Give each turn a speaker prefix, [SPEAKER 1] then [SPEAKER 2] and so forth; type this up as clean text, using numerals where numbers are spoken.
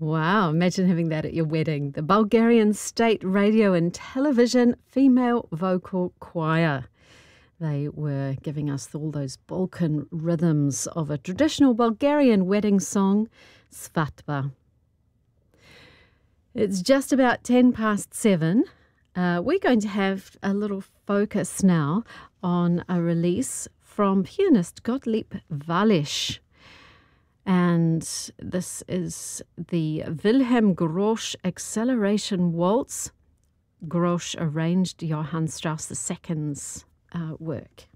[SPEAKER 1] Wow, imagine having that at your wedding. The Bulgarian State Radio and Television Female Vocal Choir. They were giving us all those Balkan rhythms of a traditional Bulgarian wedding song, Svatba. It's just about 7:10. We're going to have a little focus now on a release from pianist Gottlieb Wallisch. And this is the Wilhelm Grosz Acceleration Waltz. Grosz arranged Johann Strauss II's work.